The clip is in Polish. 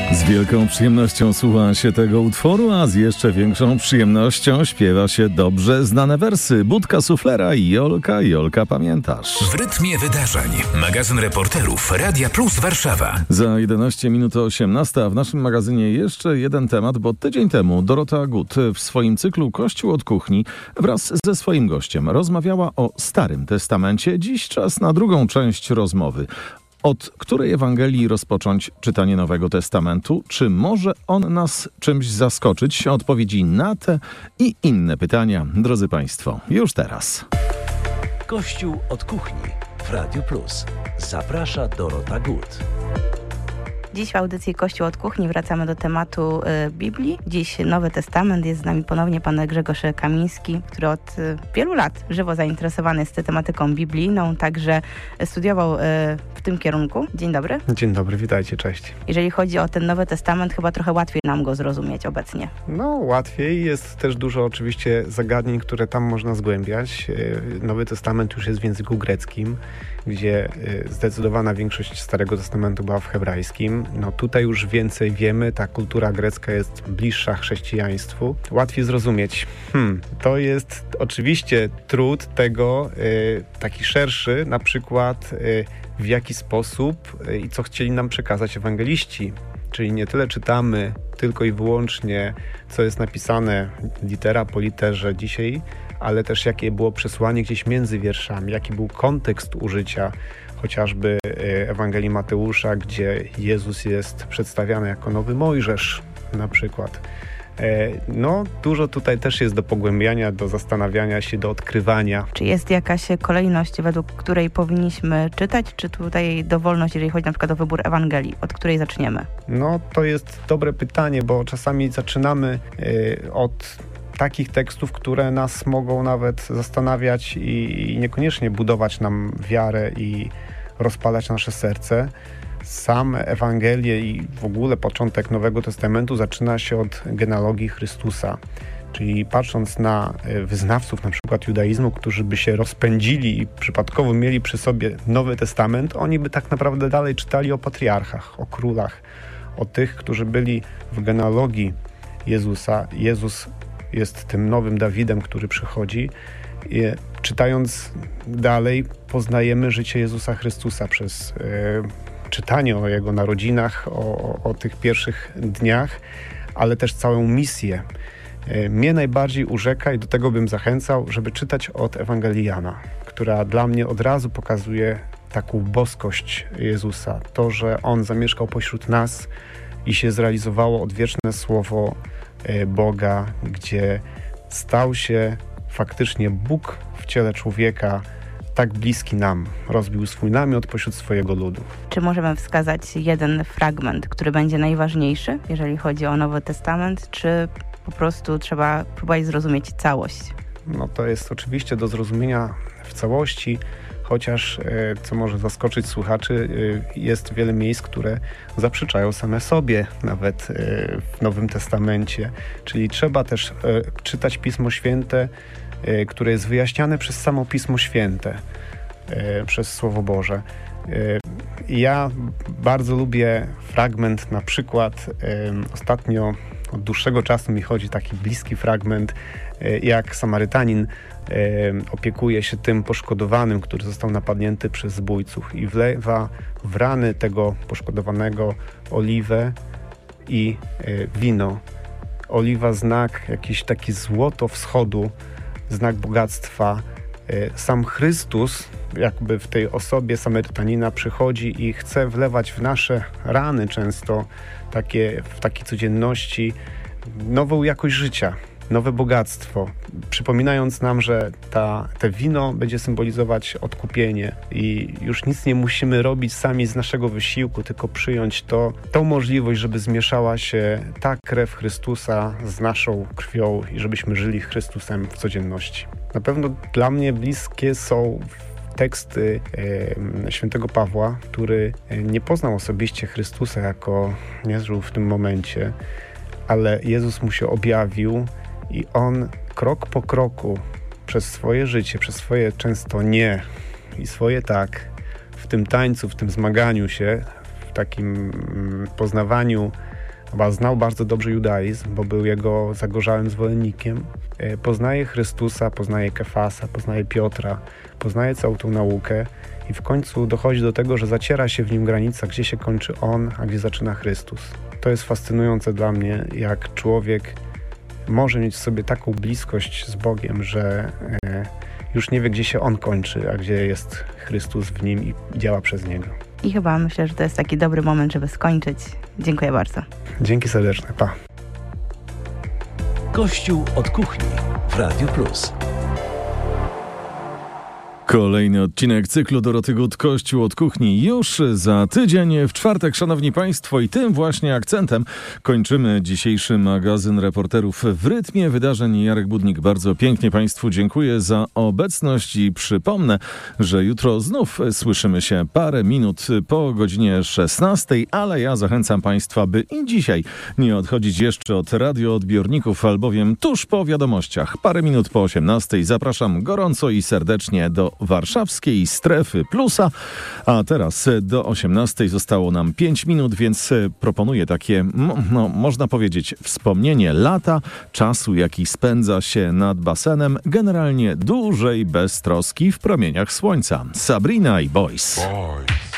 Z wielką przyjemnością słucha się tego utworu, a z jeszcze większą przyjemnością śpiewa się dobrze znane wersy Budka Suflera i Jolka, pamiętasz? W rytmie wydarzeń. Magazyn reporterów Radia Plus Warszawa. Za 11 minut o 18, a w naszym magazynie jeszcze jeden temat, bo tydzień temu Dorota Gut w swoim cyklu Kościół od kuchni wraz ze swoim gościem rozmawiała o Starym Testamencie. Dziś czas na drugą część rozmowy. Od której Ewangelii rozpocząć czytanie Nowego Testamentu? Czy może on nas czymś zaskoczyć? Odpowiedzi na te i inne pytania, drodzy Państwo, już teraz. Kościół od kuchni w Radiu Plus. Zaprasza Dorota Gut. Dziś w audycji Kościół od kuchni wracamy do tematu Biblii. Dziś Nowy Testament. Jest z nami ponownie pan Grzegorz Kamiński, który od wielu lat żywo zainteresowany jest tematyką biblijną, także studiował w tym kierunku. Dzień dobry. Dzień dobry, witajcie, cześć. Jeżeli chodzi o ten Nowy Testament, chyba trochę łatwiej nam go zrozumieć obecnie. No, łatwiej. Jest też dużo oczywiście zagadnień, które tam można zgłębiać. Nowy Testament już jest w języku greckim, gdzie zdecydowana większość Starego Testamentu była w hebrajskim. No tutaj już więcej wiemy, ta kultura grecka jest bliższa chrześcijaństwu. Łatwiej zrozumieć. To jest oczywiście trud tego, taki szerszy, na przykład w jaki sposób i co chcieli nam przekazać ewangeliści. Czyli nie tyle czytamy tylko i wyłącznie, co jest napisane litera po literze dzisiaj, ale też jakie było przesłanie gdzieś między wierszami, jaki był kontekst użycia chociażby Ewangelii Mateusza, gdzie Jezus jest przedstawiany jako nowy Mojżesz na przykład. No, dużo tutaj też jest do pogłębiania, do zastanawiania się, do odkrywania. Czy jest jakaś kolejność, według której powinniśmy czytać, czy tutaj dowolność, jeżeli chodzi na przykład o wybór Ewangelii? Od której zaczniemy? No, to jest dobre pytanie, bo czasami zaczynamy od takich tekstów, które nas mogą nawet zastanawiać i niekoniecznie budować nam wiarę i rozpalać nasze serce. Same Ewangelie i w ogóle początek Nowego Testamentu zaczyna się od genealogii Chrystusa. Czyli patrząc na wyznawców na przykład judaizmu, którzy by się rozpędzili i przypadkowo mieli przy sobie Nowy Testament, oni by tak naprawdę dalej czytali o patriarchach, o królach, o tych, którzy byli w genealogii Jezusa. Jezus jest tym nowym Dawidem, który przychodzi. I czytając dalej poznajemy życie Jezusa Chrystusa przez czytanie o Jego narodzinach, o tych pierwszych dniach, ale też całą misję. Mnie najbardziej urzeka i do tego bym zachęcał, żeby czytać od Ewangelii Jana, która dla mnie od razu pokazuje taką boskość Jezusa. To, że On zamieszkał pośród nas i się zrealizowało odwieczne słowo Boga, gdzie stał się faktycznie Bóg w ciele człowieka, tak bliski nam, rozbił swój namiot pośród swojego ludu. Czy możemy wskazać jeden fragment, który będzie najważniejszy, jeżeli chodzi o Nowy Testament, czy po prostu trzeba próbować zrozumieć całość? No to jest oczywiście do zrozumienia w całości, chociaż, co może zaskoczyć słuchaczy, jest wiele miejsc, które zaprzeczają same sobie, nawet w Nowym Testamencie. Czyli trzeba też czytać Pismo Święte, które jest wyjaśniane przez samo Pismo Święte, przez Słowo Boże. Ja bardzo lubię fragment, na przykład ostatnio od dłuższego czasu mi chodzi taki bliski fragment, jak Samarytanin opiekuje się tym poszkodowanym, który został napadnięty przez zbójców i wlewa w rany tego poszkodowanego oliwę i wino. Oliwa znak, jakiś taki złoto wschodu, znak bogactwa. Sam Chrystus jakby w tej osobie Samarytanina przychodzi i chce wlewać w nasze rany często w takiej codzienności nową jakość życia, nowe bogactwo, przypominając nam, że te wino będzie symbolizować odkupienie i już nic nie musimy robić sami z naszego wysiłku, tylko przyjąć tą możliwość, żeby zmieszała się ta krew Chrystusa z naszą krwią i żebyśmy żyli Chrystusem w codzienności. Na pewno dla mnie bliskie są teksty świętego Pawła, który nie poznał osobiście Chrystusa nie żył w tym momencie, ale Jezus mu się objawił i on krok po kroku przez swoje życie, przez swoje często nie i swoje tak, w tym tańcu, w tym zmaganiu się, w takim poznawaniu znał bardzo dobrze judaizm, bo był jego zagorzałym zwolennikiem. Poznaje Chrystusa, poznaje Kefasa, poznaje Piotra, poznaje całą tą naukę i w końcu dochodzi do tego, że zaciera się w nim granica, gdzie się kończy on, a gdzie zaczyna Chrystus. To jest fascynujące dla mnie, jak człowiek może mieć w sobie taką bliskość z Bogiem, że już nie wie, gdzie się on kończy, a gdzie jest Chrystus w nim i działa przez niego. I chyba myślę, że to jest taki dobry moment, żeby skończyć. Dziękuję bardzo. Dzięki serdeczne, pa. Kościół od kuchni w Radiu Plus. Kolejny odcinek cyklu Doroty Gut, Kościół od kuchni już za tydzień, w czwartek, szanowni państwo, i tym właśnie akcentem kończymy dzisiejszy magazyn reporterów w rytmie wydarzeń. Jarek Budnik, bardzo pięknie państwu dziękuję za obecność i przypomnę, że jutro znów słyszymy się parę minut po godzinie 16, ale ja zachęcam państwa, by i dzisiaj nie odchodzić jeszcze od radioodbiorników, albowiem tuż po wiadomościach, parę minut po 18, zapraszam gorąco i serdecznie do warszawskiej Strefy Plusa, a teraz do 18 zostało nam 5 minut, więc proponuję takie, można powiedzieć, wspomnienie lata, czasu, jaki spędza się nad basenem, generalnie dłużej bez troski w promieniach słońca. Sabrina i Boys.